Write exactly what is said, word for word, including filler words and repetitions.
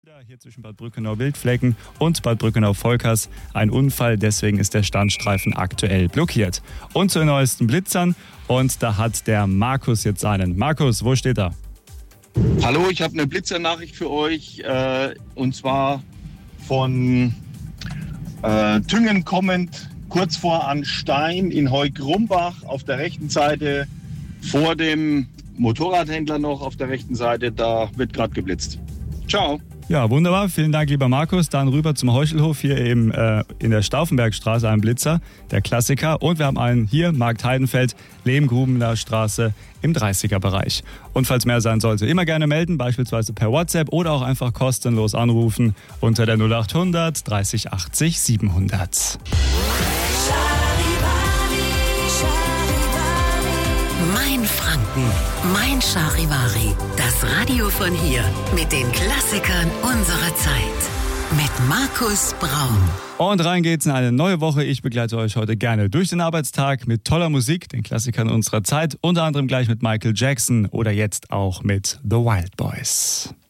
Hier zwischen Bad Brückenau-Wildflecken und Bad Brückenau-Volkers ein Unfall, deswegen ist der Standstreifen aktuell blockiert. Und zu den neuesten Blitzern, und da hat der Markus jetzt einen. Markus, wo steht er? Hallo, ich habe eine Blitzernachricht für euch, äh, und zwar von äh, Tüngen kommend, kurz vor Anstein in Heuk-Rumbach auf der rechten Seite, vor dem Motorradhändler noch auf der rechten Seite, da wird gerade geblitzt. Ciao. Ja, wunderbar. Vielen Dank, lieber Markus. Dann rüber zum Heuchelhof, hier eben äh, in der Stauffenbergstraße, ein Blitzer, der Klassiker. Und wir haben einen hier, Markt Heidenfeld, Lehmgrubener Straße im dreißiger-Bereich. Und falls mehr sein sollte, immer gerne melden, beispielsweise per WhatsApp oder auch einfach kostenlos anrufen unter der null acht hundert dreißig achtzig siebenhundert. Mein Franken, mein Charivari, das Radio von hier mit den Klassikern unserer Zeit. Mit Markus Braun. Und rein geht's in eine neue Woche. Ich begleite euch heute gerne durch den Arbeitstag mit toller Musik, den Klassikern unserer Zeit, unter anderem gleich mit Michael Jackson oder jetzt auch mit The Wild Boys.